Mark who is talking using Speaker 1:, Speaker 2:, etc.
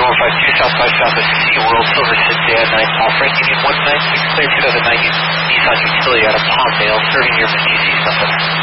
Speaker 1: 152 Southwest Southwest SeaWorld, Silver Sedan 9 Paul Frank, Union 196 clear 2009 Nissan Utility out of Palmdale, serving your BTC Southwest.